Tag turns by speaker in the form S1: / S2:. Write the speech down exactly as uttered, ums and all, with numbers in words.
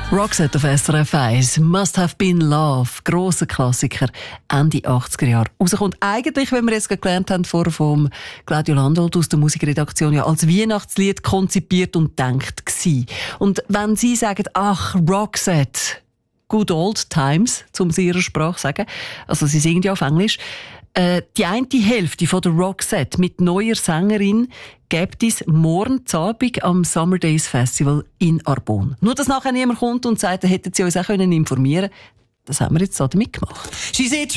S1: Roxette auf S R F eins, Must Have Been Love, grosser Klassiker, Ende achtziger Jahre. Rauskommt eigentlich, wenn wir jetzt gelernt haben, vorher vom Claudio Landolt aus der Musikredaktion, ja als Weihnachtslied konzipiert und gedacht gsi. Und wenn Sie sagen, ach, Roxette, good old times, zum sie ihrer Sprache sagen, also sie singen ja auf Englisch, äh, die eine Hälfte von der Roxette mit neuer Sängerin gibt es morgen Abend am Summer Days Festival in Arbon. Nur, dass nachher niemand kommt und sagt, hätten sie uns auch informieren können. Das haben wir jetzt so damit gemacht.
S2: She said